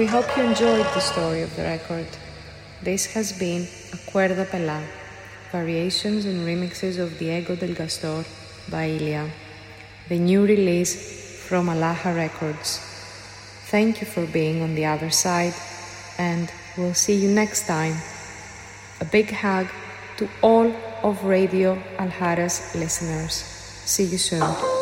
We hope you enjoyed the story of the record. This has been Acuerda Pelá, variations and remixes of Diego del Gastor by Ilia, the new release from Alaha Records. Thank you for being on the other side, and we'll see you next time. A big hug to all of Radio Alhara's listeners. See you soon.